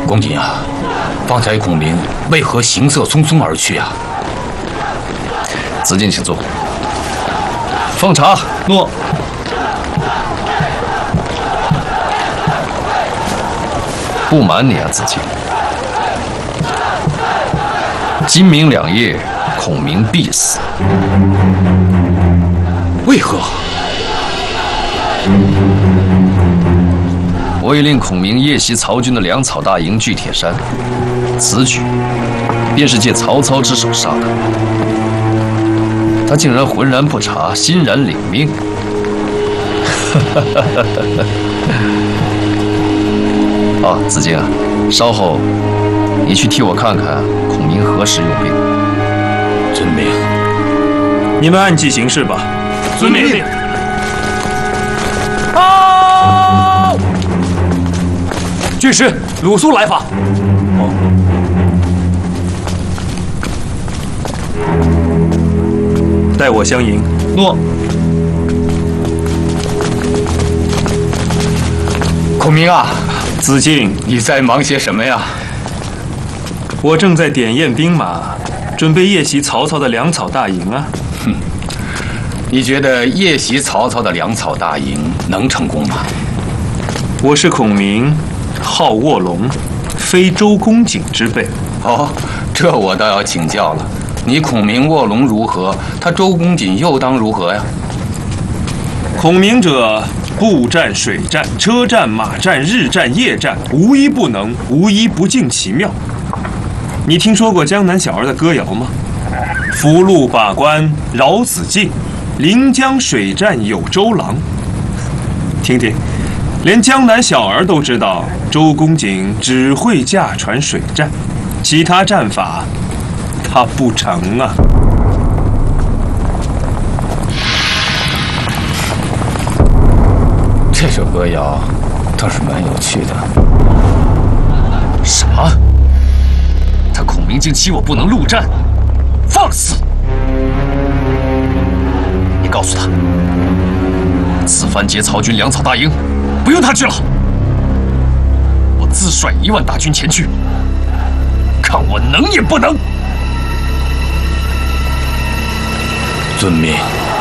公瑾啊，方才孔明为何行色匆匆而去啊？ 子敬，请坐。奉茶。 诺。 不瞒你啊，子敬，今明两夜，孔明必死。 为何？ 我已令孔明夜袭曹军的粮草大营巨铁山，此举便是借曹操之手杀的。他竟然浑然不察，欣然领命。啊，子敬啊，稍后你去替我看看孔明何时用兵。 遵命。 你们按计行事吧。 遵命。 好！军师，鲁肃来访。带我相迎。 诺。孔明啊， 子敬， 你在忙些什么呀？ 我正在点验兵马，准备夜袭曹操的粮草大营啊。 哼，你觉得夜袭曹操的粮草大营能成功吗？ 我是孔明，号卧龙，非周公瑾之辈。 哦，这我倒要请教了。你孔明卧龙如何？他周公瑾又当如何呀？ 孔明者，步战、水战、车战、马战、日战、夜战，无一不能，无一不尽其妙。你听说过江南小儿的歌谣吗？福禄把关饶子敬，临江水战有周郎。听听，连江南小儿都知道周公瑾只会驾船水战，其他战法他不成啊。 这首歌谣倒是蛮有趣的。 什么？他孔明竟欺我不能陆战，放肆！你告诉他，此番劫曹军粮草大营，不用他去了，我自率1万大军前去，看我能也不能。 遵命。